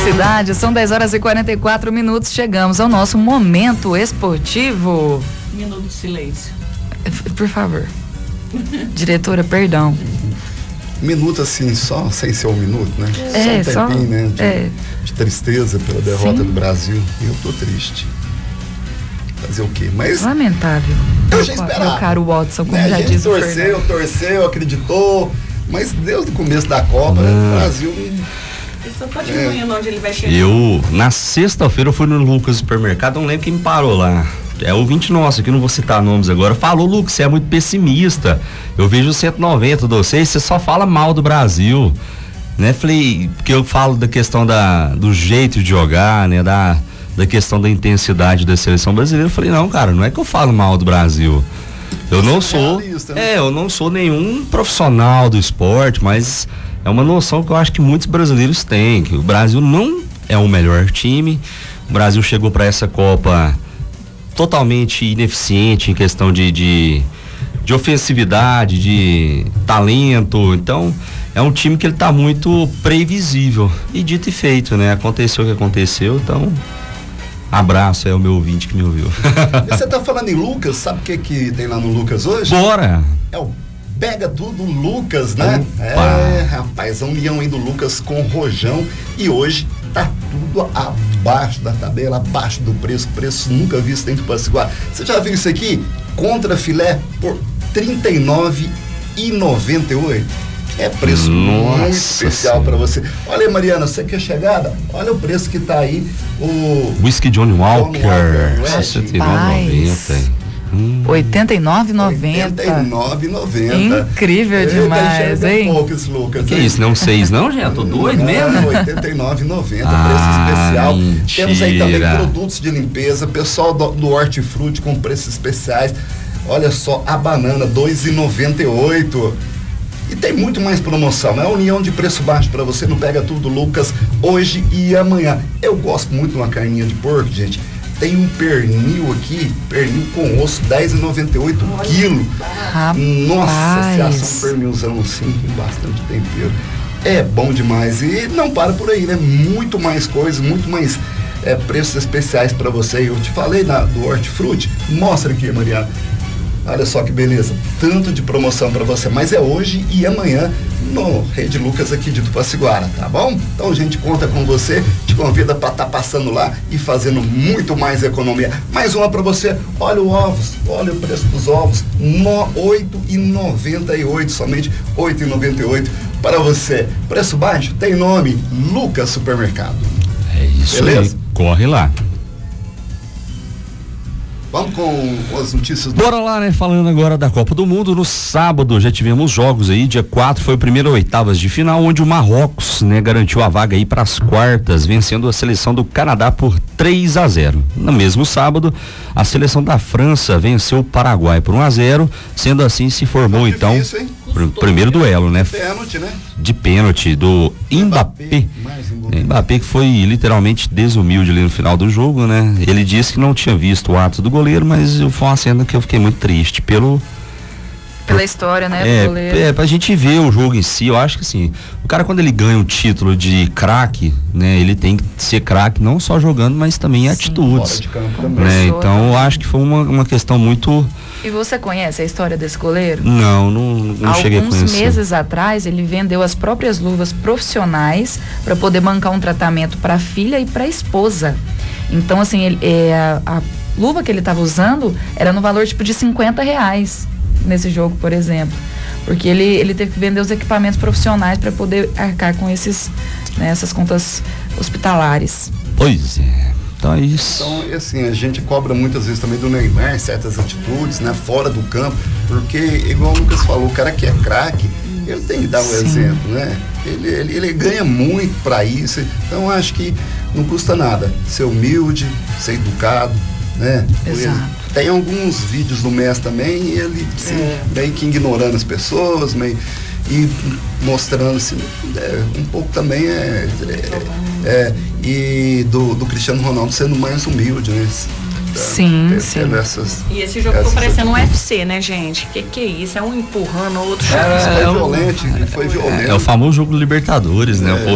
cidade. São 10h44. Chegamos ao nosso momento esportivo. Minuto de silêncio. Por favor. Diretora, perdão. Minuto assim, só sem ser um minuto, né? Só um tempinho, né? De tristeza pela derrota do Brasil. E eu tô triste. Fazer o quê? Mas lamentável. Eu já esperava. Meu caro Watson, como já a gente disse o Fernando. torceu, acreditou. Mas desde o começo da Copa, o Brasil... Eu só tô diminuindo onde ele vai chegar. Na sexta-feira, eu fui no Lucas Supermercado, não lembro quem me parou lá. É ouvinte nosso, aqui não vou citar nomes agora. Falou, Lucas, você é muito pessimista. Eu vejo 190 de vocês, você só fala mal do Brasil. Né? Falei, porque eu falo da questão do jeito de jogar, né? Da questão da intensidade da seleção brasileira. Eu falei, não, cara, não é que eu falo mal do Brasil. Eu não sou, eu não sou nenhum profissional do esporte, mas é uma noção que eu acho que muitos brasileiros têm, que o Brasil não é o melhor time. O Brasil chegou para essa Copa totalmente ineficiente em questão de ofensividade, de talento. Então, é um time que ele tá muito previsível. E dito e feito, né? Aconteceu o que aconteceu, então... Abraço aí ao meu ouvinte que me ouviu. E você tá falando em Lucas, sabe o que tem lá no Lucas hoje? Bora! É o Pega Tudo Lucas, né? Opa. Rapaz, a união aí do Lucas com o Rojão. E hoje tá tudo abaixo da tabela, abaixo do preço nunca visto dentro do Passaguá. Você já viu isso aqui? Contra filé por R$ 39,98. É preço muito especial para você. Olha aí, Mariana, você que é chegada, olha o preço que tá aí. O Whisky Johnny Walker, R$ 69,90. R$ 89,90. Incrível demais, hein? Pouco esse Lucas, que isso, não 6 não, já? Tô doido mesmo? R$ 89,90, preço especial. Mentira. Temos aí também produtos de limpeza, pessoal do Hortifruti com preços especiais. Olha só, a banana, R$ 2,98. E tem muito mais promoção, é a união de preço baixo para você, não Pega Tudo Lucas hoje e amanhã. Eu gosto muito de uma carninha de porco, gente. Tem um pernil aqui, pernil com osso, R$10,98 o quilo. Nossa, se assar um pernilzão assim, com bastante tempero. É bom demais. E não para por aí, né? Muito mais coisas, muito mais preços especiais para você. Eu te falei do Hortifruti, mostra aqui, Mariana. Olha só que beleza, tanto de promoção para você, mas é hoje e amanhã no Rede Lucas aqui de Tupaciguara, tá bom? Então a gente conta com você, te convida para estar passando lá e fazendo muito mais economia. Mais uma para você, olha o ovos, olha o preço dos ovos, R$ 8,98, somente R$ 8,98 para você. Preço baixo, tem nome, Lucas Supermercado. É isso. Beleza? Aí, corre lá. Vamos com as notícias. Bora lá, né? Falando agora da Copa do Mundo, no sábado já tivemos jogos aí, dia 4 foi o primeiro oitavas de final, onde o Marrocos, né, garantiu a vaga aí para as quartas, vencendo a seleção do Canadá por 3-0. No mesmo sábado, a seleção da França venceu o Paraguai por 1-0, sendo assim se formou então primeiro duelo, né? Pênalti, né? De pênalti do Mbappé. Mbappé que foi literalmente desumilde ali no final do jogo, né? Ele disse que não tinha visto o ato do goleiro, mas foi uma cena que eu fiquei muito triste pela história, né? Do goleiro. Pra gente ver o jogo em si, eu acho que assim, o cara quando ele ganha o título de craque, né? Ele tem que ser craque não só jogando, mas também em atitudes. Fora de campo também. Né? Então eu acho que foi uma questão muito... E você conhece a história desse goleiro? Não cheguei a conhecer. Alguns meses atrás, ele vendeu as próprias luvas profissionais para poder bancar um tratamento para a filha e para a esposa. Então, assim, a luva que ele estava usando era no valor tipo de R$50 nesse jogo, por exemplo. Porque ele teve que vender os equipamentos profissionais para poder arcar com essas contas hospitalares. Pois é. Então é isso. Então, assim, a gente cobra muitas vezes também do Neymar certas atitudes, né? Fora do campo, porque, igual o Lucas falou, o cara que é craque, ele tem que dar um exemplo, né? Ele ganha muito para isso, então acho que não custa nada ser humilde, ser educado, né? Exato. Tem alguns vídeos do Messi também, e ele meio que ignorando as pessoas, e mostrando assim, um pouco também e do Cristiano Ronaldo sendo mais humilde, né? Sim. E esse jogo ficou parecendo um UFC, né, gente? Que é isso? É um empurrando o outro. Foi violento. É o famoso jogo do Libertadores, né?